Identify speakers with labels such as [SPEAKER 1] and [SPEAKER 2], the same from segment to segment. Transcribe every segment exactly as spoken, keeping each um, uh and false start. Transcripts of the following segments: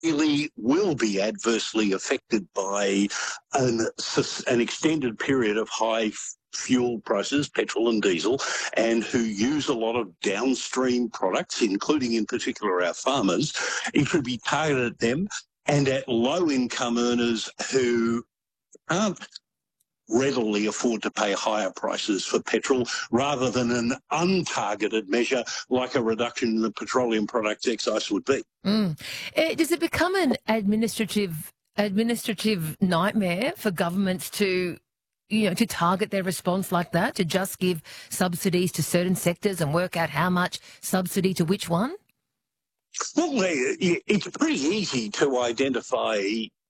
[SPEAKER 1] really will be adversely affected by an, an extended period of high fuel prices, petrol and diesel, and who use a lot of downstream products, including in particular our farmers, it should be targeted at them and at low-income earners who aren't readily afford to pay higher prices for petrol, rather than an untargeted measure like a reduction in the petroleum products excise would be.
[SPEAKER 2] Mm. Uh, Does it become an administrative administrative nightmare for governments to, you know, to target their response like that, to just give subsidies to certain sectors and work out how much subsidy to which one?
[SPEAKER 1] Well, it's pretty easy to identify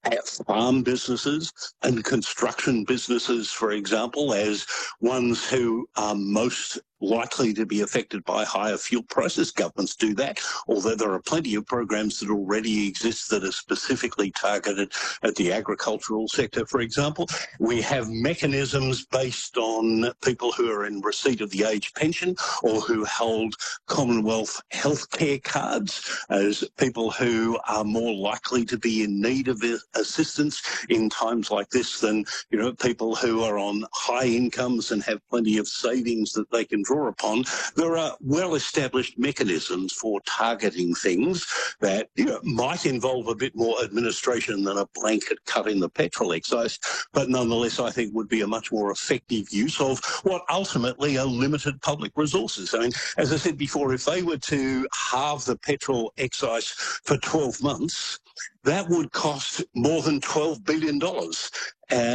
[SPEAKER 1] farm businesses and construction businesses, for example, as ones who are most likely to be affected by higher fuel prices. Governments do that, although there are plenty of programs that already exist that are specifically targeted at the agricultural sector, for example. We have mechanisms based on people who are in receipt of the age pension or who hold Commonwealth healthcare cards as people who are more likely to be in need of assistance in times like this than, you know, people who are on high incomes and have plenty of savings that they can draw upon. There are well-established mechanisms for targeting things that, you know, might involve a bit more administration than a blanket cut in the petrol excise, but nonetheless I think would be a much more effective use of what ultimately are limited public resources. I mean, as I said before, if they were to halve the petrol excise for twelve months, that would cost more than twelve billion dollars. Uh,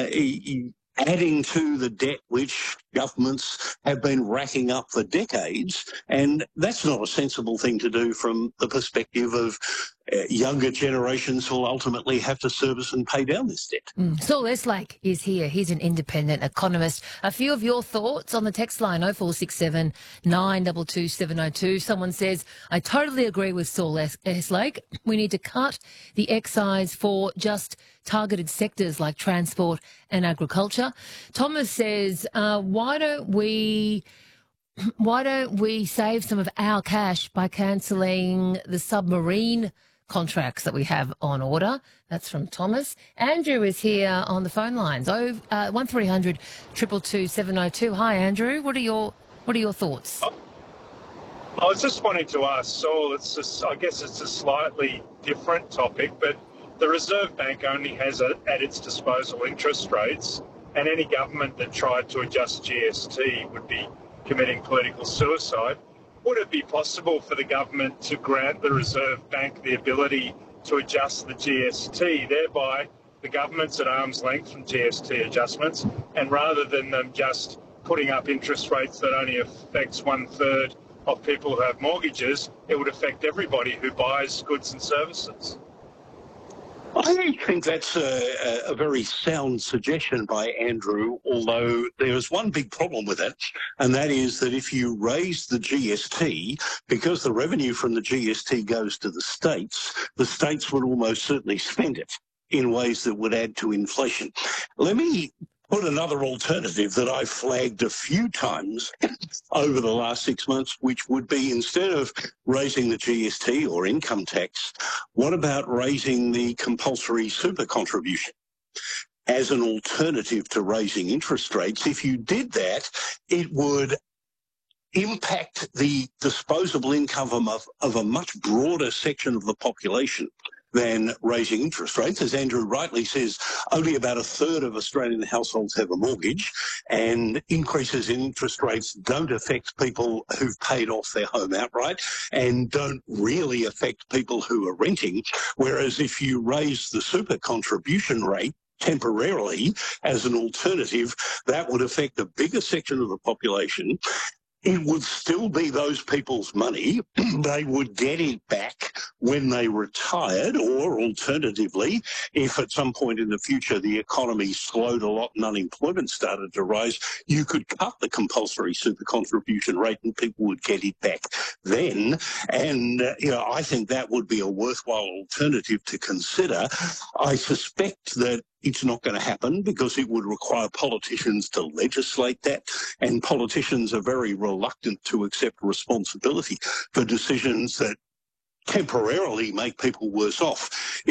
[SPEAKER 1] adding to the debt which governments have been racking up for decades, and that's not a sensible thing to do from the perspective of uh, younger generations who will ultimately have to service and pay down this debt.
[SPEAKER 2] Mm. Saul Eslake is here. He's an independent economist. A few of your thoughts on the text line, oh four six seven, nine two two, seven oh two. Someone says, I totally agree with Saul es- Eslake. We need to cut the excise for just targeted sectors like transport and agriculture. Thomas says, uh, why don't we... Why don't we save some of our cash by cancelling the submarine contracts that we have on order? That's from Thomas. Andrew is here on the phone lines. Oh, uh, one three hundred, two two two, seven oh two. Hi, Andrew. What are your What are your thoughts?
[SPEAKER 3] I was just wanting to ask Saul. It's just, I guess it's a slightly different topic, but the Reserve Bank only has a, at its disposal interest rates, and any government that tried to adjust G S T would be committing political suicide. Would it be possible for the government to grant the Reserve Bank the ability to adjust the G S T, thereby the government's at arm's length from G S T adjustments, and rather than them just putting up interest rates that only affects one third of people who have mortgages, it would affect everybody who buys goods and services?
[SPEAKER 1] I think that's a, a very sound suggestion by Andrew, although there's one big problem with it, and that is that if you raise the G S T, because the revenue from the G S T goes to the states, the states would almost certainly spend it in ways that would add to inflation. Let me put another alternative that I've flagged a few times over the last six months, which would be, instead of raising the G S T or income tax, what about raising the compulsory super contribution as an alternative to raising interest rates? If you did that, it would impact the disposable income of, of a much broader section of the population than raising interest rates. As Andrew rightly says, only about a third of Australian households have a mortgage, and increases in interest rates don't affect people who've paid off their home outright and don't really affect people who are renting. Whereas if you raise the super contribution rate temporarily as an alternative, that would affect a bigger section of the population. It would still be those people's money. They would get it back when they retired, or alternatively, if at some point in the future the economy slowed a lot and unemployment started to rise, you could cut the compulsory super contribution rate and people would get it back then. And, uh, you know, I think that would be a worthwhile alternative to consider. I suspect that it's not going to happen because it would require politicians to legislate that, and politicians are very reluctant to accept responsibility for decisions that temporarily make people worse off.